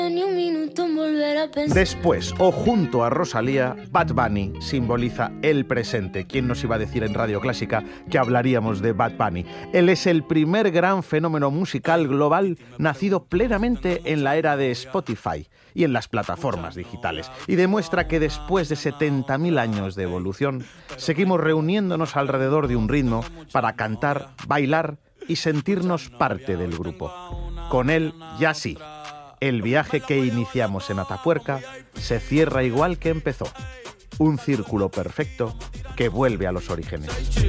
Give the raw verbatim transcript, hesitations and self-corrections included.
Ni un minuto en volver a pensar. Después, o junto a Rosalía, Bad Bunny simboliza el presente. ¿Quién nos iba a decir en Radio Clásica que hablaríamos de Bad Bunny? Él es el primer gran fenómeno musical global nacido plenamente en la era de Spotify y en las plataformas digitales, y demuestra que después de setenta mil años de evolución, seguimos reuniéndonos alrededor de un ritmo para cantar, bailar y sentirnos parte del grupo. Con él, ya sí. El viaje que iniciamos en Atapuerca se cierra igual que empezó. Un círculo perfecto que vuelve a los orígenes.